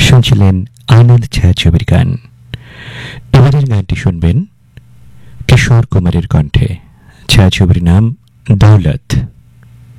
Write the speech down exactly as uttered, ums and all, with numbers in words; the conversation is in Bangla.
শুনছিলেন আনন্দ ছায়াছবির গান। এবারের গানটি শুনবেন কিশোর কুমারের কণ্ঠে। ছায়াছবির নাম দৌলত।